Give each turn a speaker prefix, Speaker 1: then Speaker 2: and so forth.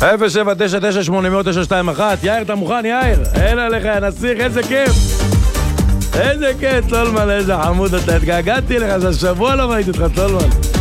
Speaker 1: 079980091. יאיר, אתה מוכן, יאיר? אין עליך, נסיך, איזה כיף. איזה כיף, צולמן, איזה חמוד אתה. התגעגעתי לך, זה שבוע לא ראיתי אותך, צולמן.